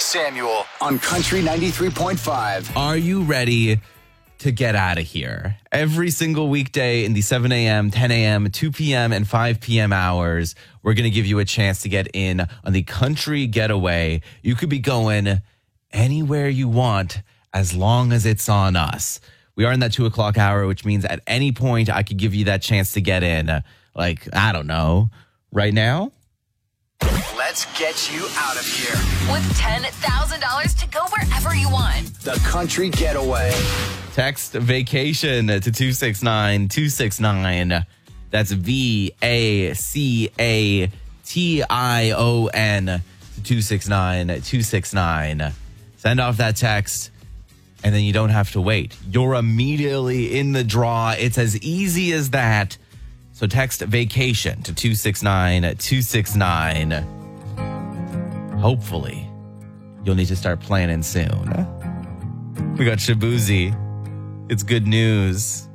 Samuel on Country 93.5. Are you ready to get out of here? Every single weekday in the 7 a.m., 10 a.m., 2 p.m., and 5 p.m. hours, we're going to give you a chance to get in on the Country Getaway. You could be going anywhere you want as long as it's on us. We are in that 2 o'clock hour, which means at any point I could give you that chance to get in. Like, I don't know, right now? Let's get you out of here. With $10,000 to go wherever you want. The Country Getaway. Text vacation to 269-269. That's VACATION to 269-269. Send off that text, and then you don't have to wait. You're immediately in the draw. It's as easy as that. So text vacation to 269-269. Hopefully, you'll need to start planning soon. We got Shabuzi. It's good news.